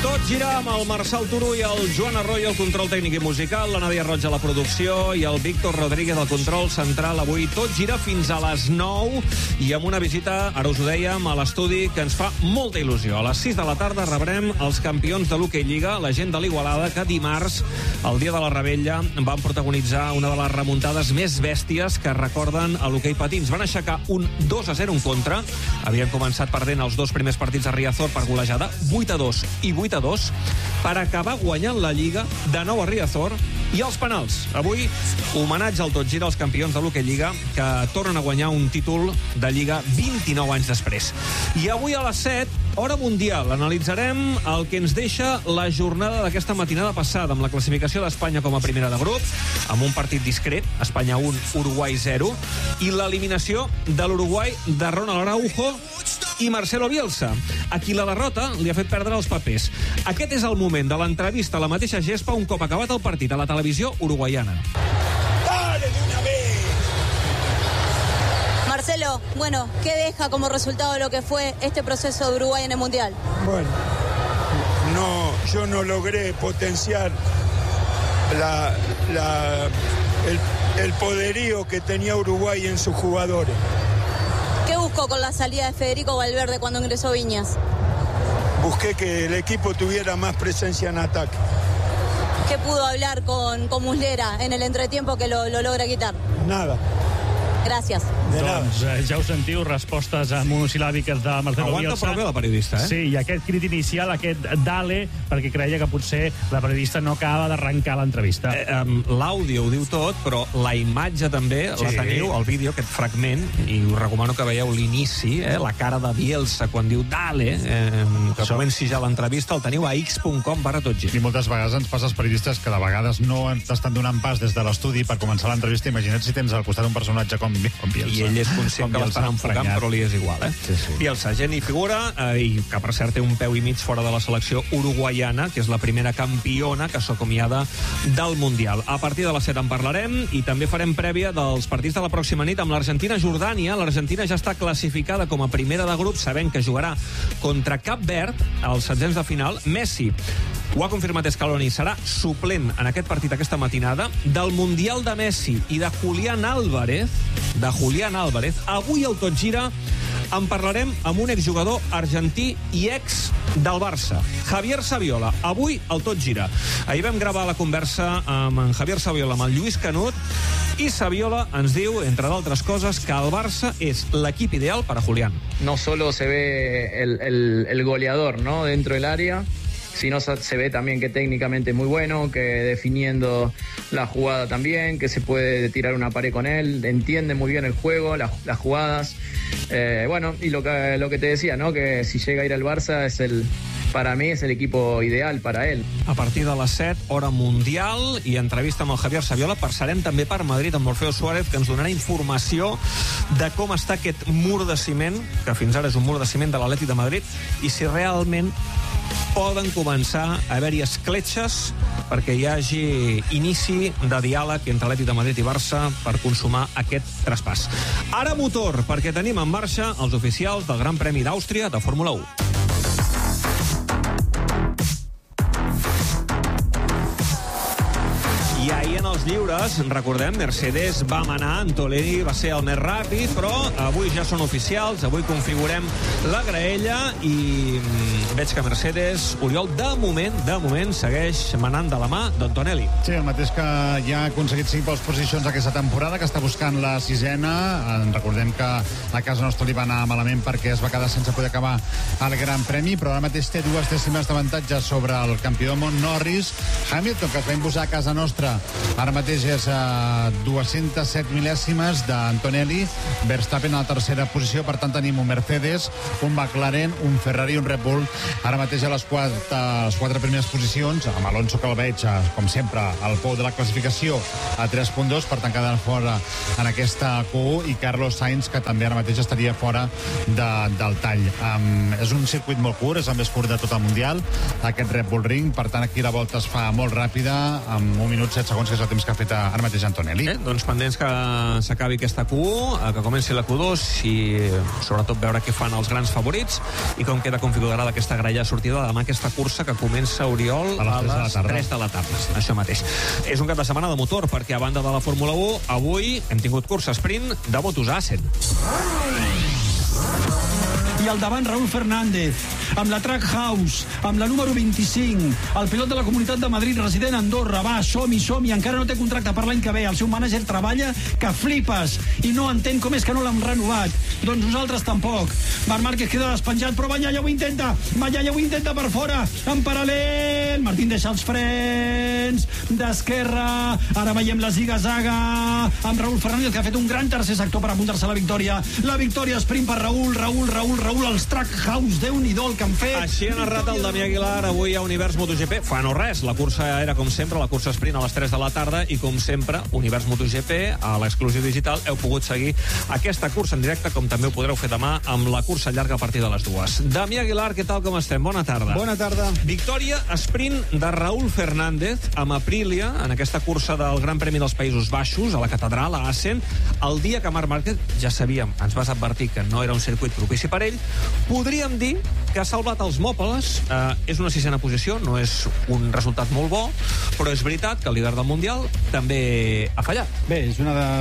Tot gira amb el Marçal Turu i el Joan Arroyo, el control tècnic i musical, la Nàdia Roig a la producció i el Víctor Rodríguez al control central. Avui tot gira fins a les 9 i amb una visita, ara us ho dèiem, a l'estudi que ens fa molta il·lusió. A les 6 de la tarda rebrem els campions de l'Hockey Lliga, la gent de l'Igualada, que dimarts, el dia de la Rebella, van protagonitzar una de les remuntades més bèsties que recorden a l'hoquei patins. Van aixecar un 2-0 en contra. Havien començat perdent els dos primers partits a Riazor per golejada, 8-2 i 8-2, per acabar guanyant la Lliga de nou a Riazor i els penals. Avui, homenatge al tot gira als campions de l'Hockey Lliga que tornen a guanyar un títol de Lliga 29 anys després. I avui a les 7, hora mundial, analitzarem el que ens deixa la jornada d'aquesta matinada passada amb la classificació d'Espanya com a primera de grup, amb un partit discret, Espanya 1, Uruguai 0, i l'eliminació de l'Uruguai de Ronald Araujo i Marcelo Bielsa, a qui la derrota li ha fet perdre els papers. Aquest és el moment de l'entrevista a la mateixa gespa un cop acabat el partit a la televisió uruguaiana. ¡Dale de una vez! Marcelo, bueno, ¿qué deja como resultado lo que fue este proceso de Uruguay en el Mundial? Bueno, yo no logré potenciar el poderío que tenía Uruguay en sus jugadores. ¿Qué buscó con la salida de Federico Valverde cuando ingresó Viñas? Busqué que el equipo tuviera más presencia en ataque. ¿Qué pudo hablar con Muslera en el entretiempo que lo logra quitar? Nada. Gràcies. Doncs ja ho sentiu, respostes monosil·làbiques de Marcelo Bielsa. Aguanta prou bé la periodista, eh? Sí, i aquest crit inicial, aquest dale, perquè creia que potser la periodista no acaba d'arrencar l'entrevista. L'àudio ho diu tot, però la imatge també la teniu, el vídeo, aquest fragment, i us recomano que veieu l'inici, la cara de Bielsa quan diu dale, que comenci ja l'entrevista, el teniu a x.com/totgira. I moltes vegades ens passa als periodistes que de vegades no t'estan donant pas des de l'estudi per començar l'entrevista. Imagina't si tens al costat un personatge com Bielsa. I ell és conscient que l'estan enfocant, però li és igual, eh? Sí. Bielsa, gent i figura, i que per cert té un peu i mig fora de la selecció uruguaiana, que és la primera campiona que s'acomiada del Mundial. A partir de les 7 en parlarem i també farem prèvia dels partits de la pròxima nit amb l'Argentina-Jordània. L'Argentina ja està classificada com a primera de grup, sabent que jugarà contra Cap Verd als setzents de final. Messi ho ha confirmat Scaloni, serà suplent en aquest partit aquesta matinada. Del Mundial de Messi i de Julián Álvarez, avui al Tot Gira en parlarem amb un exjugador argentí i ex del Barça, Javier Saviola. Avui al Tot Gira. Ahir vam gravar la conversa amb en Javier Saviola, amb el Lluís Canut, i Saviola ens diu, entre d'altres coses, que el Barça és l'equip ideal per a Julián. No solo se ve el goleador, ¿no?, dentro del área, sino se ve también que técnicamente es muy bueno, que definiendo la jugada también, que se puede tirar una pared con él, entiende muy bien el juego, las jugadas. Bueno, y lo que te decía, ¿no?, que si llega a ir al Barça para mí es el equipo ideal para él. A partir de les 7, hora mundial, i entrevista amb el Javier Saviola. Passarem també per Madrid amb Orfeo Suárez, que ens donarà informació de com està aquest mur de ciment, que fins ara és un mur de ciment de l'Atlètic de Madrid, i si realment poden començar a haver-hi escletxes perquè hi hagi inici de diàleg entre Atlètic de Madrid i Barça per consumar aquest traspàs. Ara motor, perquè tenim en marxa els oficials del Gran Premi d'Àustria de Fórmula 1. I ahir en els lliures, recordem, Mercedes va manar, Antonelli va ser el més ràpid, però avui ja són oficials, avui configurem la graella i veig que Mercedes, Oriol, de moment, segueix manant de la mà d'Antonelli. Sí, el mateix que ja ha aconseguit 5 poles posicions aquesta temporada, que està buscant la 6ena. Recordem que a casa nostra li va anar malament perquè es va quedar sense poder acabar el Gran Premi, però ara mateix té 2 dècimes d'avantatge sobre el campió del món Norris. Hamilton, que es va imposar a casa nostra, ara mateix és a 207 mil·lèsimes d'Antonelli. Verstappen a la tercera posició, per tant tenim un Mercedes, un McLaren, un Ferrari i un Red Bull ara mateix a les 4 primeres posicions, amb Alonso, que el veig com sempre al pou de la classificació a 3.2, per tant quedant fora en aquesta Q1, i Carlos Sainz, que també ara mateix estaria fora del tall. És un circuit molt curt, és el més curt de tot el Mundial, aquest Red Bull Ring, per tant aquí la volta es fa molt ràpida, amb 1 minut 7 segons, que és el temps que ha fet ara mateix Antonelli. Doncs pendents que s'acabi aquesta Q1, que comenci la Q2 i sobretot veure què fan els grans favorits i com queda configurada aquesta grella de sortida de demà, aquesta cursa que comença, Oriol, a les 3 de la tarda. Això mateix. És un cap de setmana de motor, perquè a banda de la Fórmula 1, avui hem tingut cursa sprint de motos Assen. I al davant Raúl Fernández, amb la Trackhouse, amb la número 25, el pilot de la Comunitat de Madrid, resident a Andorra. Va, som-hi, encara no té contracte per l'any que ve. El seu mànager treballa que flipes i no entén com és que no l'han renovat. Doncs nosaltres tampoc. Marc Márquez queda despenjat, però Bagnaia ho intenta per fora, en paral·lel. Martín deixa els frens d'esquerra. Ara veiem la ziga-zaga amb Raúl Fernández, que ha fet un gran tercer sector per apuntar-se a la victòria. La victòria sprint per Raúl, els Trackhouse, Déu-n'hi-do el que han fet. Així ha narrat el Damià Aguilar avui a Univers MotoGP. Fa no res, la cursa era com sempre, la cursa sprint a les 3 de la tarda i com sempre, Univers MotoGP, a l'exclusiu digital, heu pogut seguir aquesta cursa en directe, com també ho podreu fer demà amb la cursa llarga a partir de les 2. Damià Aguilar, què tal, com estem? Bona tarda. Bona tarda. Victòria sprint de Raúl Fernández amb Aprilia en aquesta cursa del Gran Premi dels Països Baixos, a la Catedral, a Assen, el dia que Marc Márquez, ja sabíem, ens vas advertir que no era un circuit propici per ell. Podríem dir que ha salvat els mòpoles. És una 6a posició, no és un resultat molt bo, però és veritat que el líder del Mundial també ha fallat. Bé, és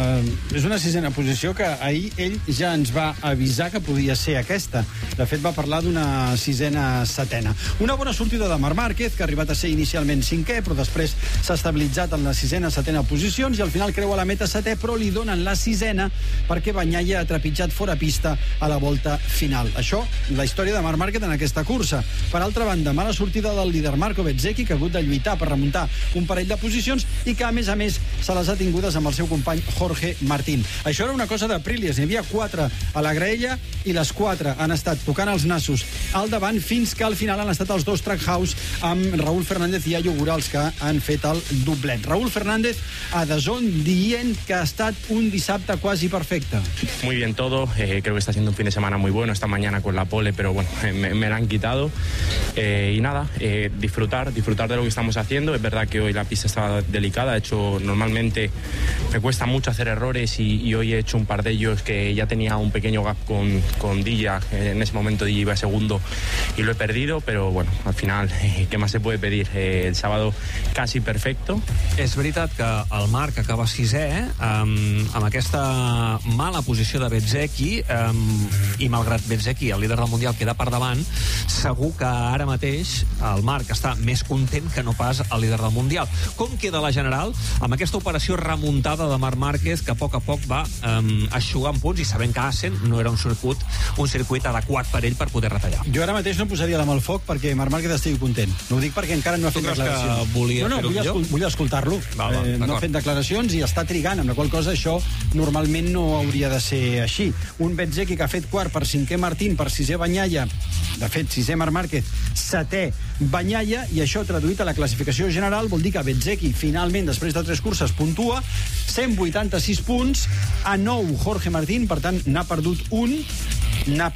una 6a posició que ahir ell ja ens va avisar que podia ser aquesta. De fet, va parlar d'una 6a setena. Una bona sortida de Marc Márquez, que ha arribat a ser inicialment 5è, però després s'ha estabilitzat en la 6a setena posicions i al final creua la meta 7è, però li donen la 6a perquè Bagnaia ha trepitjat fora pista a la volta final. Això, la història de Marc Márquez en aquesta cursa. Per altra banda, mala sortida del líder Marco Bezzecchi, que ha hagut de lluitar per remuntar un parell de posicions i que, a més, se les ha tingudes amb el seu company Jorge Martín. Això era una cosa d'Aprilia. N'hi havia 4 a la graella i les 4 han estat tocant els nassos al davant fins que al final han estat els dos Trackhouse amb Raúl Fernández i Ayo Gurals, que han fet el doblet. Raúl Fernández a DAZN dient que ha estat un dissabte quasi perfecte. Muy bien todo, creo que está siendo un fin de semana muy bueno esta mañana con la pole, pero bueno, me la han quitado y nada, disfrutar de lo que estamos haciendo. Es verdad que hoy la pista estaba delicada, de hecho normalmente me cuesta mucho hacer errores y hoy he hecho un par de ellos que ya tenía un pequeño gap con Dilla, en ese momento Dilla iba segundo y lo he perdido, pero bueno, al final, ¿qué más se puede pedir? El sábado casi perfecto. És veritat que el Marc acaba 6è amb aquesta mala posició de Bezzecchi i malgrat Bezzecchi, el líder del Mundial, queda per davant, segur que ara mateix el Marc està més content que no pas el líder del Mundial. Com queda la general amb aquesta operació remuntada de Marc Márquez, que a poc va eixugant punts i sabent que Assen no era un circuit adequat per ell per poder retallar? Jo ara mateix no posaria la mà al foc perquè Marc Márquez estigui content. No ho dic perquè encara no ha fet declaracions. Vull escoltar-lo. No ha fet declaracions i està trigant, amb la qual cosa això normalment no hauria de ser així. Un Bezzecchi que ha fet quart per 5è Martín, per 6è Bagnaia, de fet 6è Marc Márquez, 7è Bagnaia, i això traduït a la classificació general vol dir que Bezzecchi finalment, després de 3 curses, puntua 186 punts, a 9 Jorge Martín, per tant n'ha perdut un, n'ha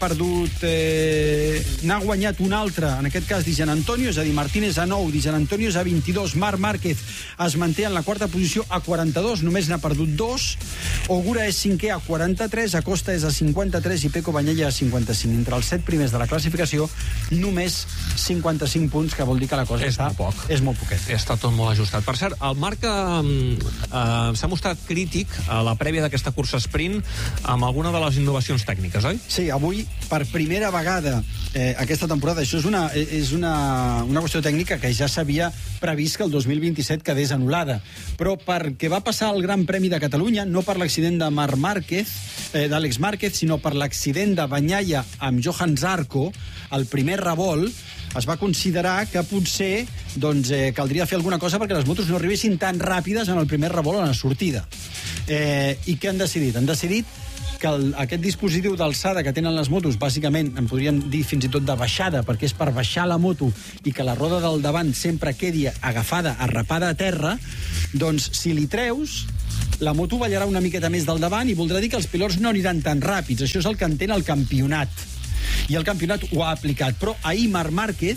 guanyat un altre, en aquest cas Di Giannantonio, és a dir, Martínez a 9, Di Giannantonio és a 22, Marc Márquez es manté en la quarta posició a 42, només n'ha perdut 2, Ogura és 5è a 43, Acosta és a 53 i Pecco Bagnaia a 55. Entre els 7 primers de la classificació, només 55 punts, que vol dir que la cosa és molt poc. És molt poquet. Està tot molt ajustat. Per cert, el Marc s'ha mostrat crític a la prèvia d'aquesta cursa sprint amb alguna de les innovacions tècniques, oi? Sí, avui, per primera vegada aquesta temporada, això és una qüestió tècnica que ja s'havia previst que el 2027 quedés anul·lada, però perquè va passar el Gran Premi de Catalunya, no per l'accident de Marc Márquez, d'Àlex Márquez, sinó per l'accident de Bagnaia amb Johan Zarco, el primer revolt, es va considerar que potser caldria fer alguna cosa perquè les motos no arribessin tan ràpides en el primer revolt o en la sortida. I què han decidit? Han decidit que aquest dispositiu d'alçada que tenen les motos, bàsicament, en podríem dir fins i tot de baixada, perquè és per baixar la moto i que la roda del davant sempre quedi agafada, arrapada a terra, doncs si li treus, la moto ballarà una miqueta més del davant i voldrà dir que els pilots no aniran tan ràpids. Això és el que entén el campionat. I el campionat ho ha aplicat. Però ahir Marc Márquez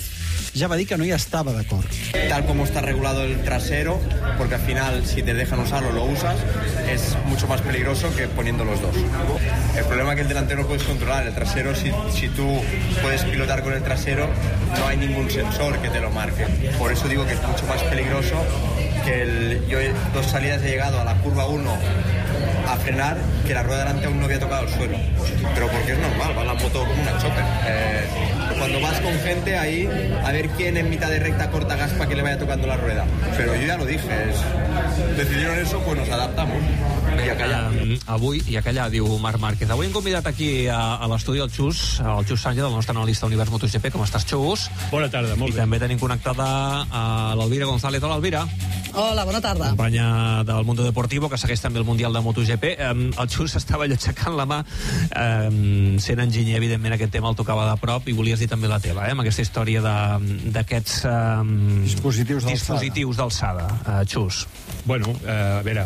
ja va dir que no hi estava d'acord. Tal como está regulado el trasero, porque al final si te dejan usarlo lo usas, es mucho más peligroso que poniendo los dos. El problema es que el delantero lo puedes controlar, el trasero si tú puedes pilotar con el trasero no hay ningún sensor que te lo marque. Por eso digo que es mucho más peligroso que yo 2 salidas he llegado a la curva 1 a frenar, que la rueda delante aún no había tocado el suelo. Pero porque es normal, va la moto como una chopper. Cuando vas con gente ahí, a ver quién en mitad de recta corta gas para que le vaya tocando la rueda. Pero yo ya lo dije, decidieron eso, pues nos adaptamos. I a callar. Avui, i a callar, diu Marc Márquez. Avui hem convidat aquí a l'estudi el Xus Sánchez, el nostre analista d'Univers MotoGP. Com estàs, Xus? Bona tarda, molt bé. I també tenim connectada a l'Elvira González. Hola, Elvira. Hola, bona tarda. Companya del Mundo Deportivo, que segueix també el Mundial de MotoGP. El Xus estava allò aixecant la mà. Sent enginyer, evidentment, aquest tema el tocava de prop, i volies dir també la teva, amb aquesta història d'aquests dispositius d'alçada. Xus. Bueno, a veure,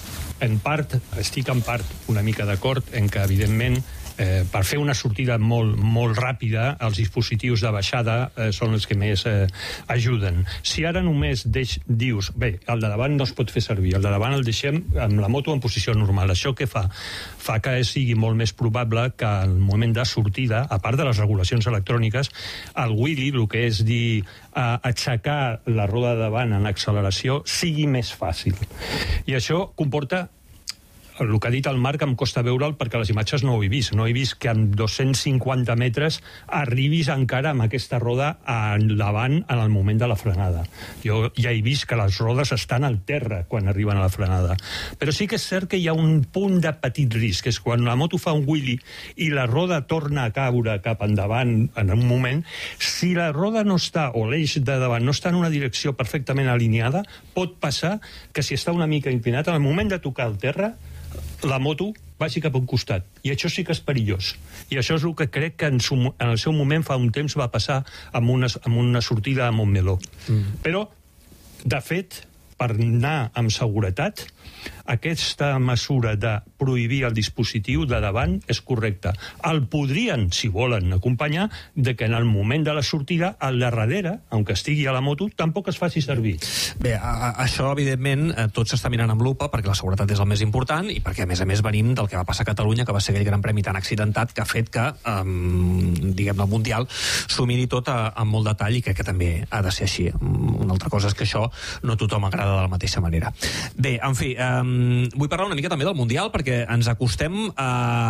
estic en part una mica d'acord en que, evidentment, per fer una sortida molt ràpida, els dispositius de baixada són els que més ajuden. Si ara només dius, bé, el de davant no es pot fer servir, el de davant el deixem amb la moto en posició normal. Això què fa? Fa que sigui molt més probable que al moment de sortida, a part de les regulacions electròniques, el wheelie, el que és dir aixecar la roda de davant en acceleració, sigui més fàcil. I això comporta el que ha dit el Marc em costa veure'l perquè les imatges no ho he vist. No he vist que en 250 metres arribis encara amb aquesta roda endavant en el moment de la frenada. Jo ja he vist que les rodes estan al terra quan arriben a la frenada. Però sí que és cert que hi ha un punt de petit risc, és quan la moto fa un wheelie i la roda torna a caure cap endavant en un moment, si la roda no està, o l'eix de davant no està en una direcció perfectament alineada, pot passar que si està una mica inclinat, en el moment de tocar el terra, la moto vagi cap a un costat. I això sí que és perillós. I això és el que crec que en el seu moment fa un temps va passar amb una sortida a Montmeló. Però, de fet, per anar amb seguretat, aquesta mesura de prohibir el dispositiu de davant és correcta. El podrien, si volen, acompanyar de que en el moment de la sortida, al darrere, aunque estigui a la moto, tampoc es faci servir. Bé, això, evidentment, tot s'està mirant amb lupa, perquè la seguretat és el més important i perquè, a més, venim del que va passar a Catalunya, que va ser aquell gran premi tan accidentat que ha fet que, diguem-ne, el Mundial s'ho miri tot amb molt detall, i crec que també ha de ser així. Una altra cosa és que això no tothom agrada de la mateixa manera. Bé, en fi, vull parlar una mica també del Mundial, perquè ens acostem a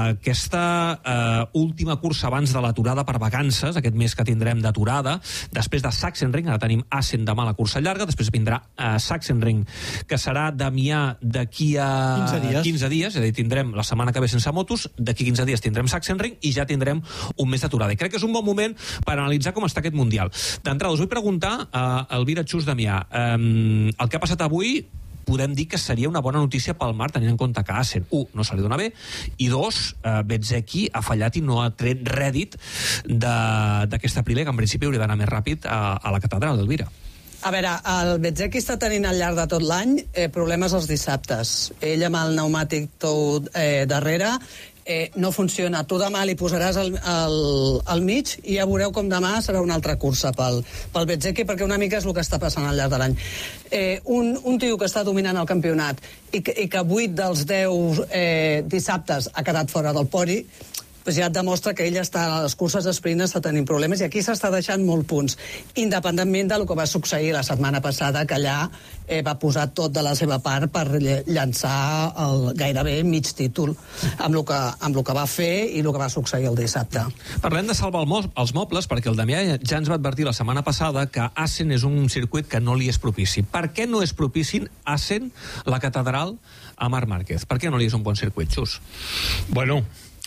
aquesta última cursa abans de l'aturada per vacances, aquest mes que tindrem d'aturada, després de Sachsenring. Ara tenim Assen demà a la cursa llarga, després vindrà Sachsenring, que serà Damià d'aquí a 15 dies, és a dir, tindrem la setmana que ve sense motos, d'aquí 15 dies tindrem Sachsenring i ja tindrem un mes d'aturada. I crec que és un bon moment per analitzar com està aquest Mundial. D'entrada, us vull preguntar a Elvira Xus Damià, el que ha passat avui podem dir que seria una bona notícia pel Marc, tenint en compte que Assen, 1, no se li dona bé, i 2, Bezzecchi ha fallat i no ha tret rèdit d'aquesta Aprilia, que en principi hauria d'anar més ràpid a la catedral, Elvira. A veure, el Bezzecchi està tenint al llarg de tot l'any problemes els dissabtes. Ell amb el pneumàtic tou darrere no funciona. Tu demà li posaràs al mig i ja veureu com demà serà una altra cursa pel Bezzecchi, perquè una mica és el que està passant al llarg de l'any. Un tio que està dominant el campionat i que 8 dels 10 dissabtes ha quedat fora del podi, doncs ja et demostra que ell està a les curses d'esprint, està tenint problemes, i aquí s'està deixant molts punts, independentment del que va succeir la setmana passada, que allà va posar tot de la seva part per llançar gairebé mig títol amb el que va fer i el que va succeir el dissabte. Parlem de salvar els mobles, perquè el Damià ja ens va advertir la setmana passada que Assen és un circuit que no li és propici. Per què no és propici Assen, la catedral, a Marc Márquez? Per què no li és un bon circuit, Xus? Bueno,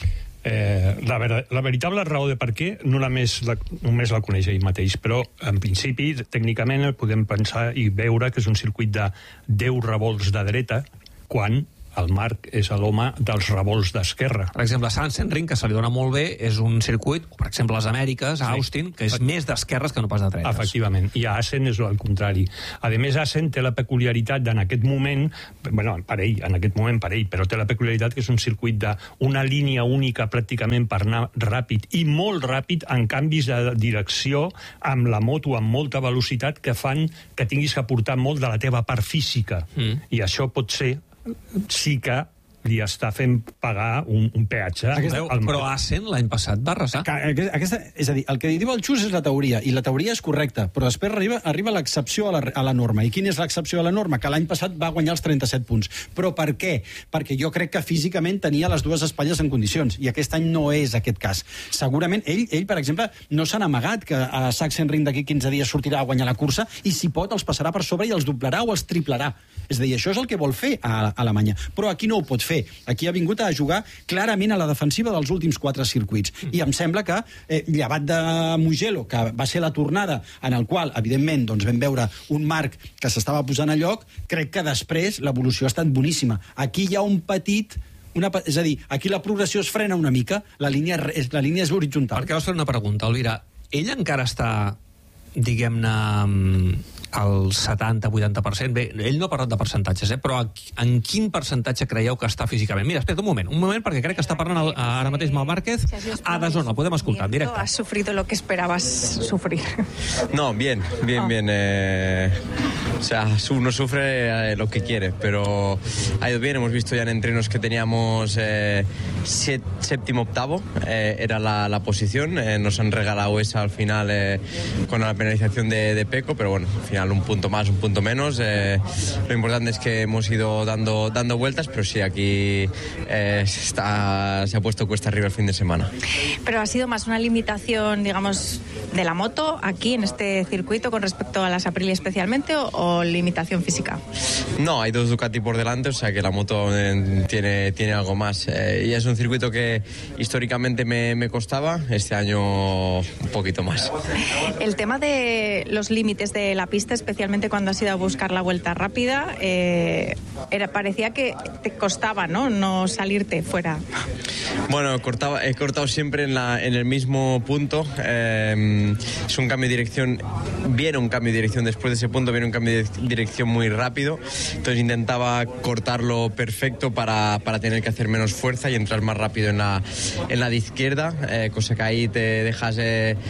la veritable raó de per què només la coneix ell mateix, però en principi tècnicament podem pensar i veure que és un circuit de 10 revolts de dreta, quan el Marc és l'home dels revolts d'esquerra. Per exemple, Sachsenring, que se li dona molt bé, és un circuit, o per exemple les Amèriques, a Austin, que és més d'esquerres que no pas de dretes. Efectivament, i a Assen és el contrari. A més, Assen té la peculiaritat en aquest moment, però té la peculiaritat que és un circuit d'una línia única pràcticament per anar ràpid, i molt ràpid en canvis de direcció amb la moto amb molta velocitat que fan que tinguis que aportar molt de la teva part física. I això pot ser, sí que li està fent pagar un peatge. Però Assen l'any passat va arrasar. És a dir, el que diu el Xus és la teoria, i la teoria és correcta, però després arriba l'excepció a la norma. I quina és l'excepció a la norma? Que l'any passat va guanyar els 37 punts. Però per què? Perquè jo crec que físicament tenia les dues espatlles en condicions, i aquest any no és aquest cas. Segurament, ell per exemple, no s'ha amagat que a Sachsenring d'aquí 15 dies sortirà a guanyar la cursa, i si pot els passarà per sobre i els doblarà o els triplarà. És a dir, això és el que vol fer a Alemanya. Però aquí no ho pot fer. Aquí ha vingut a jugar clarament a la defensiva dels últims 4 circuits. I em sembla que, llevat de Mugello, que va ser la tornada en el qual, evidentment, doncs, vam veure un Marc que s'estava posant a lloc, crec que després l'evolució ha estat boníssima. Aquí hi ha un petit... és a dir, aquí la progressió es frena una mica, la línia és horitzontal. Per què vas fer una pregunta, Elvira? Ell encara està, diguem-ne, al 70-80%. Bé, ell no ha parlat de percentatges, però en quin percentatge creieu que està físicament? Mira, espera un moment, perquè crec que està parlant ara mateix Marc Márquez a DAZN, el podem escoltar en directe. ¿Has sufrido lo que esperabas sufrir? No, bien. O sea, uno sufre lo que quiere, pero ha ido bien. Hemos visto ya en entrenos que teníamos séptimo, octavo, era la posición. Nos han regalado esa al final con la penalización de Pecco, pero bueno, al final un punto más, un punto menos. Lo importante es que hemos ido dando vueltas, pero sí, aquí se ha puesto cuesta arriba el fin de semana. Pero ha sido más una limitación, digamos, de la moto aquí en este circuito con respecto a las Aprilia especialmente, o limitación física? No, hay 2 Ducati por delante, o sea que la moto tiene algo más. Y es un circuito que históricamente me costaba, este año un poquito más. El tema de los límites de la pista, especialmente cuando has ido a buscar la vuelta rápida, parecía que te costaba, no salirte fuera. Bueno, he cortado siempre en el mismo punto. Es un cambio de dirección, viene un cambio de dirección después de ese punto, viene un cambio de dirección muy rápido, entonces intentaba cortarlo perfecto para tener que hacer menos fuerza y entrar más rápido en la de izquierda, cosa que ahí te dejas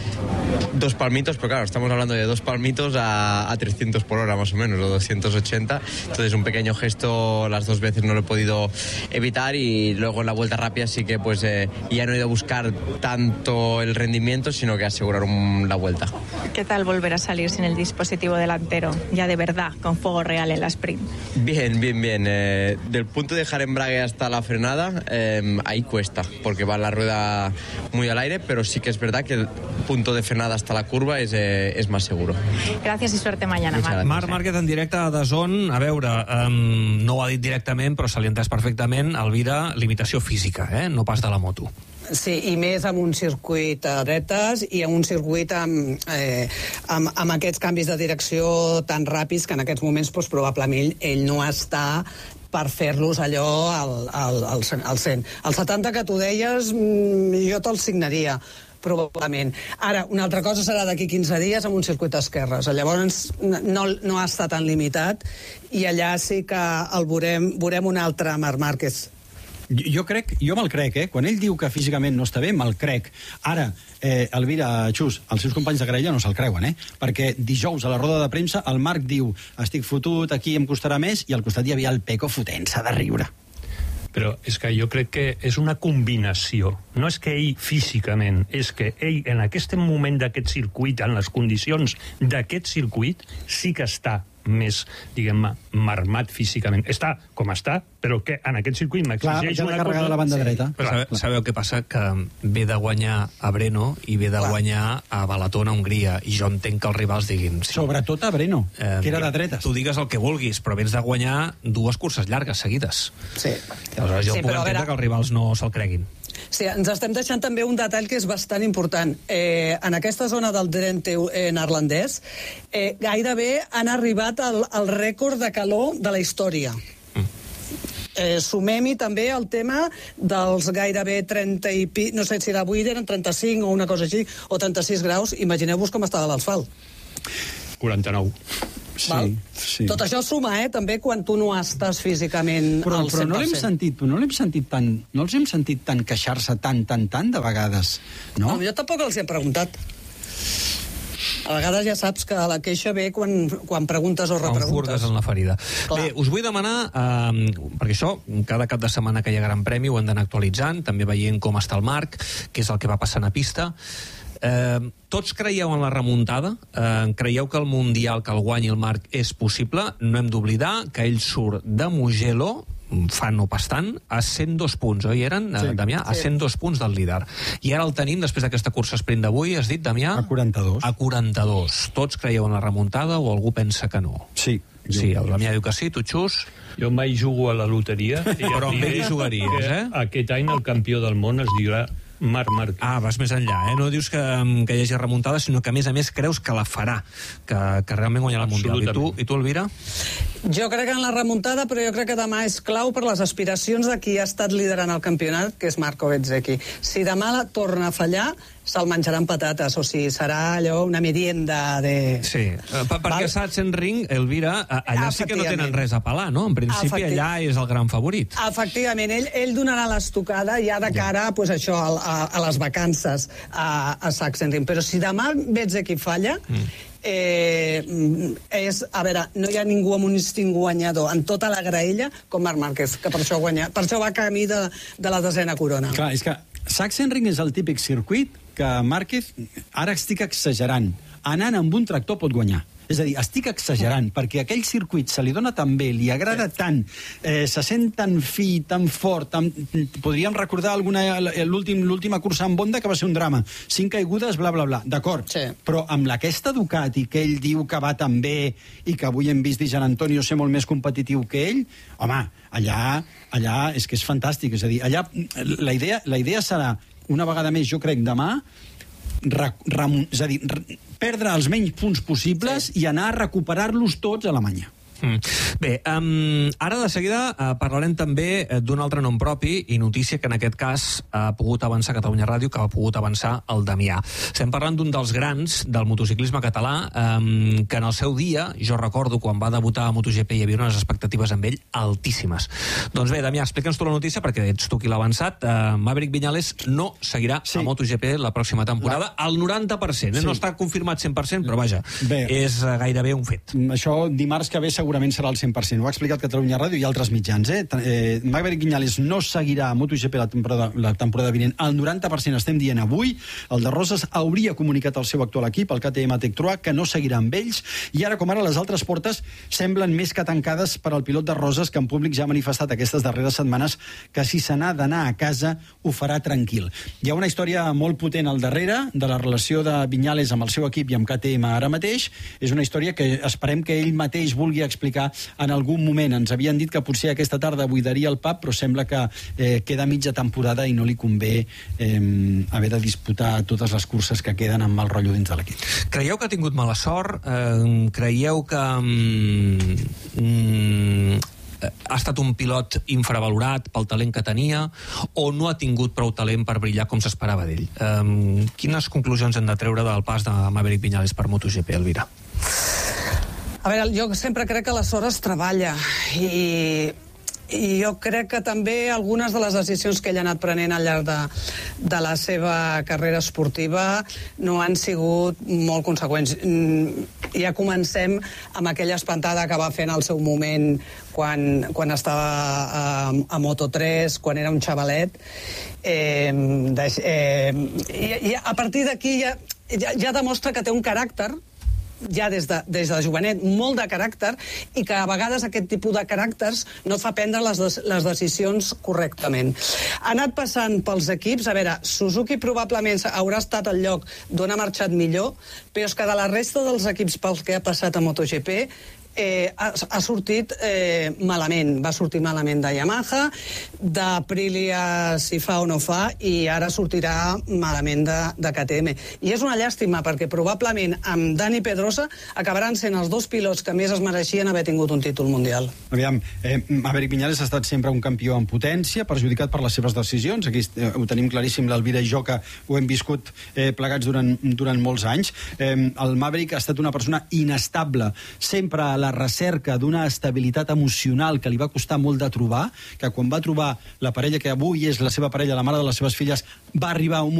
2 palmitos, pero claro, estamos hablando de 2 palmitos a 300 por hora más o menos, o 280, entonces un pequeño gesto las 2 veces no lo he podido evitar, y luego en la vuelta rápida sí que pues ya no he ido a buscar tanto el rendimiento, sino que asegurar la vuelta. ¿Qué tal volver a salir sin el dispositivo delantero, ya de verdad, con fuego real en la sprint? Bien. Del punto de dejar embrague hasta la frenada, ahí cuesta, porque va la rueda muy al aire, pero sí que es verdad que el punto de frenada hasta la curva es más seguro. Gràcies i suerte mañana, Marc. Marc Márquez en directe a DAZN. A veure, no ho ha dit directament, però se li ha entès perfectament. Elvira, limitació física, no pas de la moto. Sí, i més amb un circuit a dretes i amb un circuit amb aquests canvis de direcció tan ràpids que en aquests moments probablement ell no està per fer-los allò al 100. El 70 que tu deies, jo te'l signaria, probablement. Ara, una altra cosa serà d'aquí 15 dies amb un circuit d'esquerres. Llavors no ha estat tan limitat, i allà sí que el veurem un altre Marc Márquez. Jo me'l crec, Quan ell diu que físicament no està bé, me'l crec. Ara, Elvira, Xus, els seus companys de graella no se'l creuen, perquè dijous a la roda de premsa el Marc diu: estic fotut, aquí em costarà més, i al costat hi havia el Pecco fotent-se de riure. Però és que jo crec que és una combinació. No és que ell físicament, és que ell en aquest moment d'aquest circuit, en les condicions d'aquest circuit, sí que està més, diguem-ne, marmat físicament. Està com està, però que en aquest circuit m'exigeix una cosa... de la banda dreta. Sabeu què passa? Que ve de guanyar a Brno i ve de guanyar a Balaton, a Hongria, i jo entenc que els rivals diguin... Sobretot a Brno, que era de dretes. Tu digues el que vulguis, però vens de guanyar 2 curses llargues seguides. Sí. Aleshores jo puc entendre que els rivals no se'l creguin. Sí, ens estem deixant també un detall que és bastant important. En aquesta zona del Drenthe neerlandès gairebé han arribat al rècord de calor de la història. Sumem-hi també el tema dels gairebé 30 i no sé si avui eren 35 o una cosa així, o 36 graus. Imagineu-vos com estava l'asfalt. 49. Sí. Tot això suma, també, quan tu no estàs físicament al 100%. Però no els hem sentit tant queixar-se tant de vegades, no? Jo tampoc els he preguntat. A vegades ja saps que la queixa ve quan preguntes o repreguntes. Quan furgues en la ferida. Clar. Bé, us vull demanar, perquè això, cada cap de setmana que hi ha Gran Premi ho hem d'anar actualitzant, també veient com està el Marc, què és el que va passant a pista. Tots creieu en la remuntada? Creieu que el Mundial, que el guanyi el Marc, és possible? No hem d'oblidar que ell surt de Mugello, fa no pas tant, a 102 punts, oi eren, Damià? A 102 punts del líder. I ara el tenim, després d'aquesta cursa sprint d'avui, has dit, Damià? A 42. A 42. Tots creieu en la remuntada o algú pensa que no? Sí. Sí, el Damià diu que sí, tu, Xus? Jo mai jugo a la loteria. Però amb ell hi jugaries, Aquest any el campió del món es dirà Marc Márquez. Vas més enllà, No dius que hi hagi remuntada, sinó que, a més, creus que la farà, que realment guanyarà el Mundial. I tu, Elvira? Jo crec en la remuntada, però jo crec que demà és clau per les aspiracions de qui ha estat liderant el campionat, que és Marco Bezzecchi. Si demà la torna a fallar, se'l menjaran patates, o sigui, serà allò una merienda de... Sí, perquè a Sachsenring, Elvira, allà sí que no tenen res a pelar, no? En principi allà és el gran favorit. Efectivament, ell donarà l'estocada ja de cara, pues això, a les vacances a Sachsenring. Però si demà Bezzecchi falla, a veure, no hi ha ningú amb un instint guanyador en tota la graella com Marc Márquez, que per això va camí de la 10a corona. Clar, és que Sachsenring és el típic circuit que Márquez, ara estic exagerant, anant amb un tractor pot guanyar. És a dir, estic exagerant, perquè aquell circuit se li dona tan bé, li agrada tant, se sent tan fi, tan fort, podríem recordar l'última cursa en Honda que va ser un drama, 5 caigudes, bla, bla, bla, d'acord, però amb aquesta Ducati que ell diu que va tan bé i que avui hem vist Gian Antonio ser molt més competitiu que ell, home, allà és que és fantàstic, és a dir, allà la idea serà, una vegada més, jo crec, demà, és a dir, perdre els menys punts possibles i anar a recuperar-los tots a Alemanya. Bé, ara de seguida parlarem també d'un altre nom propi i notícia que en aquest cas ha pogut avançar Catalunya Ràdio, que ha pogut avançar el Damià. Estem parlant d'un dels grans del motociclisme català que en el seu dia, jo recordo quan va debutar a MotoGP hi havia unes expectatives amb ell altíssimes. Doncs bé, Damià, explica'ns tu la notícia perquè ets tu qui l'ha avançat. Maverick Viñales no seguirà a MotoGP la pròxima temporada al 90%. No està confirmat 100%, però vaja, és gairebé un fet. Això dimarts que ve segurament serà el 100%. Ho ha explicat Catalunya Ràdio i altres mitjans. Maverick Viñales no seguirà a MotoGP la temporada vinent. Al 90% estem dient avui. El de Roses hauria comunicat al seu actual equip, el KTM Tech3, que no seguirà amb ells. I ara, com ara, les altres portes semblen més que tancades per al pilot de Roses, que en públic ja ha manifestat aquestes darreres setmanes que si se n'ha d'anar a casa ho farà tranquil. Hi ha una història molt potent al darrere de la relació de Viñales amb el seu equip i amb KTM ara mateix. És una història que esperem que ell mateix vulgui explicar en algun moment. Ens havien dit que potser aquesta tarda buidaria el pub, però sembla que queda mitja temporada i no li convé haver de disputar totes les curses que queden amb mal rotllo dins de l'equip. Creieu que ha tingut mala sort? Creieu que ha estat un pilot infravalorat pel talent que tenia o no ha tingut prou talent per brillar com s'esperava d'ell? Quines conclusions hem de treure del pas de Maverick Viñales per MotoGP, Elvira? A veure, jo sempre crec que la sort es treballa i jo crec que també algunes de les decisions que ell ha anat prenent al llarg de la seva carrera esportiva no han sigut molt conseqüents. Ja comencem amb aquella espantada que va fer en el seu moment quan estava a Moto3, quan era un xavalet. I a partir d'aquí ja demostra que té un caràcter, ja des de jovenet, molt de caràcter, i que a vegades aquest tipus de caràcters no et fa prendre les decisions correctament. Ha anat passant pels equips, a veure, Suzuki probablement haurà estat al lloc d'on ha marxat millor, però és que de la resta dels equips pels que ha passat a MotoGP ha sortit malament. Va sortir malament de Yamaha, d'Aprilia si fa o no fa, i ara sortirà malament de KTM. I és una llàstima, perquè probablement amb Dani Pedrosa acabaran sent els dos pilots que més es mereixien haver tingut un títol mundial. Aviam, Maverick Viñales ha estat sempre un campió en potència, perjudicat per les seves decisions. Aquí ho tenim claríssim, l'Elvira i jo, que ho hem viscut plegats durant molts anys. El Maverick ha estat una persona inestable, sempre a la recerca d'una estabilitat emocional que li va costar molt de trobar, que quan va trobar la parella que avui és la seva parella, la mare de les seves filles, va arribar un